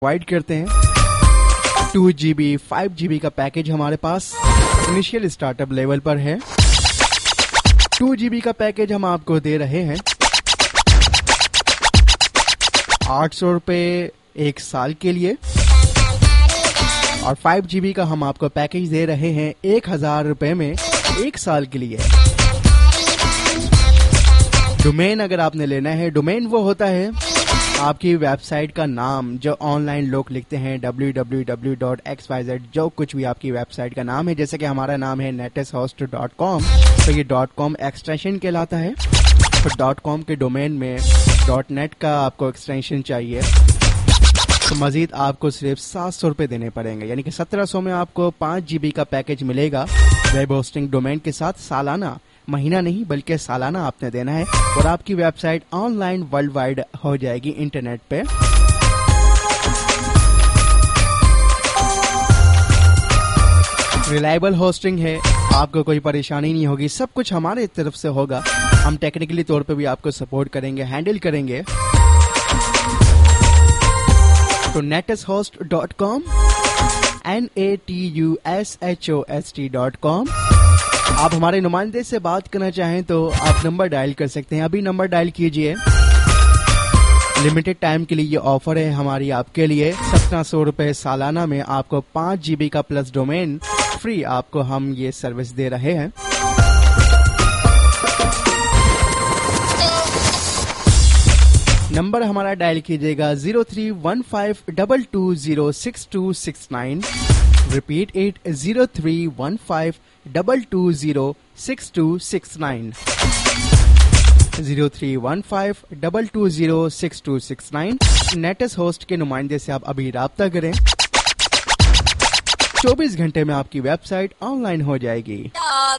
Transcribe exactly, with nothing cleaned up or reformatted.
Provide करते हैं। To G B five G B का पैकेज हमारे पास इनिशियल स्टार्टअप लेवल पर है। टू जी बी का पैकेज हम आपको दे रहे हैं आठ सौ रुपये एक साल के लिए, और फाइव जी बी का हम आपको पैकेज दे रहे हैं एक हजार रुपये में एक साल के लिए। डोमेन अगर आपने लेना है, डोमेन वो होता है आपकी वेबसाइट का नाम जो ऑनलाइन लोग लिखते हैं W W W dot x Y Z, जो कुछ भी आपकी वेबसाइट का नाम है। जैसे कि हमारा नाम है नेटेस होस्ट डॉट कॉम, तो ये डॉट कॉम एक्सटेंशन कहलाता है। तो डॉट कॉम के डोमेन में डॉट नेट का आपको एक्सटेंशन चाहिए, तो मजीद आपको सिर्फ सात सौ रुपये देने पड़ेंगे, यानी कि सत्रह सौ में आपको पाँच जी बी का पैकेज मिलेगा वेब होस्टिंग डोमेन के साथ। सालाना, महीना नहीं बल्कि सालाना आपने देना है, और आपकी वेबसाइट ऑनलाइन वर्ल्ड वाइड हो जाएगी इंटरनेट पे। रिलायबल होस्टिंग है, आपको कोई परेशानी नहीं होगी, सब कुछ हमारे तरफ से होगा। हम टेक्निकली तौर पे भी आपको सपोर्ट करेंगे, हैंडल करेंगे। तो नेटेस host dot com, N A T U S H O S T dot com. आप हमारे नुमाइंदे से बात करना चाहें तो आप नंबर डायल कर सकते हैं, अभी नंबर डायल कीजिए। लिमिटेड टाइम के लिए ये ऑफर है हमारी आपके लिए। सत्रह सौ रुपये सालाना में आपको पाँच जी बी का प्लस डोमेन फ्री आपको हम ये सर्विस दे रहे हैं। नंबर हमारा डायल कीजिएगा zero three one five double two zero six to six nine. Repeat it, zero three one five double two zero six to six nine, zero three one five double two zero six to six nine. नेटेस host के नुमाइंदे से आप अभी राब्ता करें, चौबीस घंटे में आपकी वेबसाइट ऑनलाइन हो जाएगी।